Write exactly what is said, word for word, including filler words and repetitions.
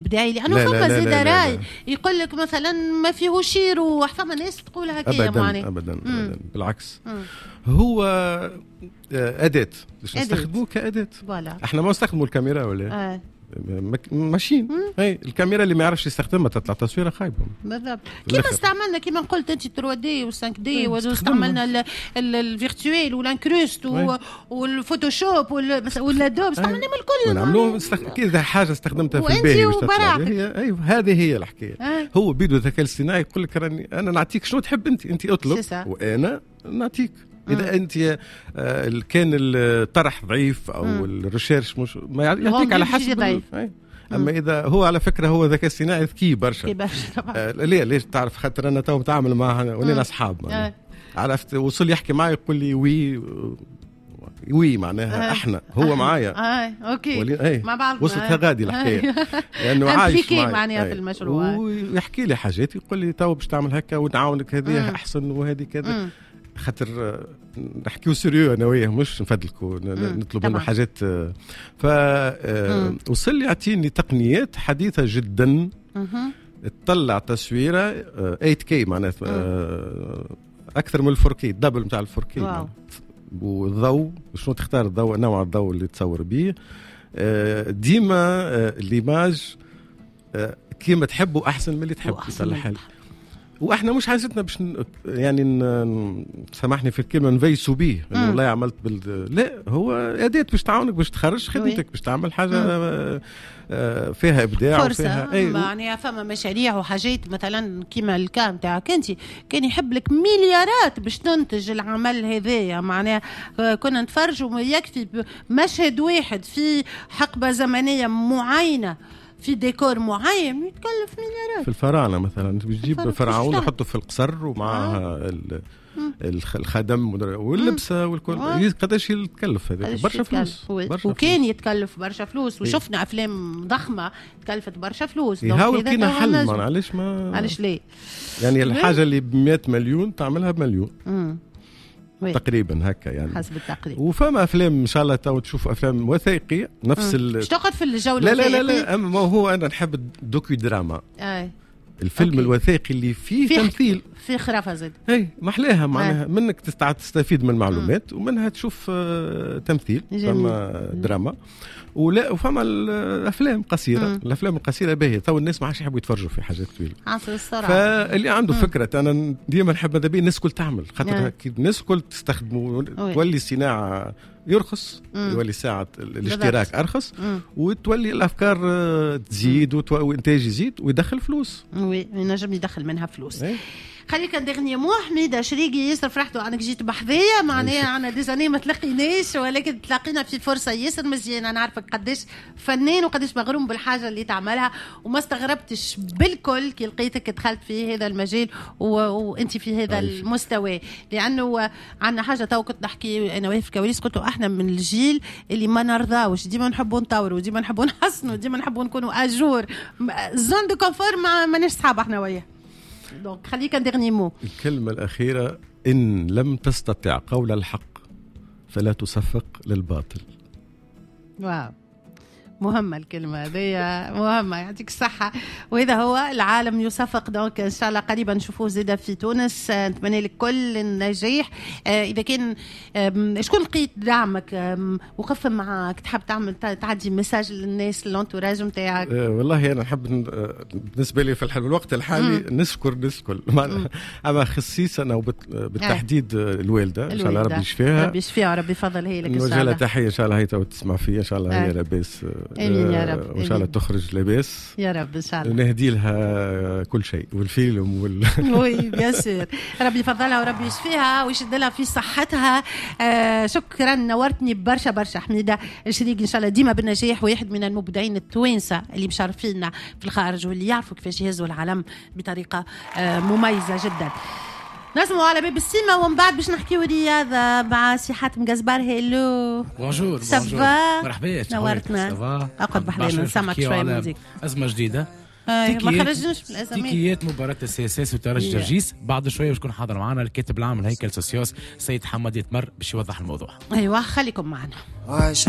ابداعي، لانه فما زيد راي يقول لك مثلا ما فيهوش يروح، فما ناس تقول هكايا معناها ابدا ابدا بالعكس. مم. هو اداه باش نستخدموه كاداه. احنا ما نستخدموا الكاميرا ولا آه. ماشيين هي الكاميرا اللي ما يعرفش يستخدمها تطلع تصويره خايبه بالضبط. كيما استعملنا كيما قلت انت ثري دي و فايف دي واستعملنا الفيرتوال والانكروست والفوتوشوب والادوب، استعملنا من الكل ونعملوه كذا حاجه استخدمتها في الباهي هي ايوه هذه هي الحكايه. آه. هو بيدو الذكاء الاصطناعي يقول لك راني انا نعطيك شنو تحب انت انت اطلب وانا نعطيك. إذا أنت آه كان الطرح ضعيف أو مم. الريشيرش مش ما يعطيك على حسب. أما إذا هو على فكرة هو ذكاء اصطناعي ذكي برشا. آه ليه ليش تعرف خاطر أنا تو متعامل معه ولينا أصحاب. آه. عرفت وصل يحكي معي يقول لي وي وي معناها آه. احنا هو آه. معايا اه اوكي ايه. مع بعض وصلت هذه الحكايه لانه عايش معايا معناها في المشروع ويحكي لي حاجات يقول لي تو باش تعمل هكا ونعاونك هذه احسن وهذه كذا خاطر نحكيو سيريو انا وياه مش نفدلكوا نطلب منه حاجات. ف وصل لي يعطيني تقنيات حديثه جدا تطلع تصويره ثمانية كي معناتها اكثر من الفور كي دبل نتاع الفور كي. والضوء شنو تختار الضوء نوع الضوء اللي تصور به ديما ليماج كيما تحبوا احسن من اللي تحب يطلع حل. واحنا مش حاجتنا باش يعني سامحني في الكلمه نفيسوا بيه انه والله عملت بال... لا هو اداه باش تعاونك باش تخرج خدمتك باش تعمل حاجه فيها ابداع وفيها يعني فما مشاريع وحاجات مثلا كيما الكام تاعك انت كان يحب لك مليارات باش تنتج العمل هذايا معناها كنا نتفرجوا يكفي مشهد واحد في حقبه زمنيه معينه في ديكور معين يتكلف مليارات. في الفراعنه مثلا بتجيب فرعون وحطه في القصر ومعها آه. الخدم واللبسه والكل آه. قداش يتكلف هذا برشا فلوس برشا وكان فلوس. يتكلف برشا فلوس وشفنا إيه؟ افلام ضخمه تكلفت برشا فلوس. يحاول كينا حل ما علاش ما علاش ليه يعني الحاجه اللي ب مئة مليون تعملها بمليون مم. تقريبا هكا يعني حسب التقريب. وفما افلام ان شاء الله تو تشوف افلام وثائقيه نفس ال تقعد في الجو لا لا لا لا اما هو انا نحب الدوكيو دراما. اي الفيلم أوكي. الوثائقي اللي فيه في تمثيل في خرافه زاد اي محلاها معناها منك تستفيد من المعلومات ومنها تشوف آه تمثيل فما دراما ولا وفما الافلام قصيره. مم. الافلام القصيره باهيه تو الناس ما عادش يحبوا يتفرجوا في حاجات طويله عصر السرعه. فاللي عنده مم. فكره انا ديما نحب هذا بيه الناس الكل تعمل خاطر كي الناس الكل تستخدموا تولي الصناعه يرخص مم. يولي ساعه الاشتراك ارخص مم. وتولي الافكار تزيد وانتاج يزيد ويدخل فلوس. وي ينجم يدخل منها فلوس. ايه؟ خليك دغني مو حميده شريقي ياسر فرحتوا انك جيت بحذايا معناها انا ديزاني ما تلاقيناش ولكن تلاقينا في فرصه ياسر مزيانه. انا عارفك قداش فنان وقداش مغروم بالحاجه اللي تعملها وما استغربتش بالكل كي لقيتك دخلت في هذا المجال وانت في هذا عايش. المستوى لانه عندنا حاجه تو كنت نحكي انا واقف في الكواليس قلت احنا من الجيل اللي ما نرضاوش ديما نحبوا نطوروا ديما نحبوا نحسنوا ديما نحبوا نكونوا اجور زون دو كونفور ما ماناش صحاب احنا وياه. دونك خليك ديرني مو. الكلمة الأخيرة إن لم تستطع قول الحق فلا تصفق للباطل. واو مهمة الكلمة هذه مهمة يعطيك الصحة. وإذا هو العالم يصفق دونك إن شاء الله قريبا نشوفوه زيادة في تونس. نتمنى لك كل النجاح. إذا كان شكون لقيت دعمك وقف معك تحب تعمل تعدي مساج للناس الانتوراج نتاعك؟ والله أنا نحب بالنسبة لي في الوقت الحالي مم. نشكر ناس الكل أما خصيصا أو بالتحديد الوالدة إن شاء الله ربي يشفيها ربي يشفيها وربي يفضل هي لك إن شاء الله. تحية إن شاء الله هي تسمع فيا إن شاء الله هي لاباس آمين يا رب. وإن شاء الله تخرج لاباس يا رب إن شاء الله. نهدي لها كل شيء والفيلم وال وي بيان سور ربي يفضلها وربي يشفيها ويشد لها في صحتها. آه شكرا نورتني برشا برشا حميدة الشريقي إن شاء الله ديما بالنجاح واحد من المبدعين التوانسة اللي مشارفيننا في الخارج واللي يعرفوا كيفاش يهزوا العالم بطريقة آه مميزة جدا. نسمعوا على باب السيما ومن بعد باش نحكيو رياضة مع سي حاتم جزبار. هيلو بونجور سافا مرحبا نورتنا اقعد بحذانا نسمعك شوية موزيك أزمة جديدة ما خرجناش في الأزمات تيكيات مباراة السي اس اس وترجي جرجيس. بعد شوية بشكون حاضر معنا الكاتب العام لهيكل سوسيوس سيد حمد يتمر باش يوضح الموضوع. أيوة خليكم معنا.